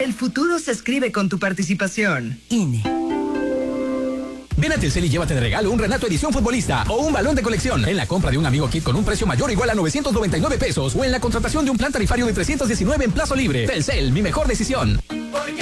El futuro se escribe con tu participación. INE. Ven a Telcel y llévate de regalo un Renato Edición Futbolista o un balón de colección en la compra de un Amigo Kit con un precio mayor o igual a 999 pesos o en la contratación de un plan tarifario de 319 en plazo libre. Telcel, mi mejor decisión.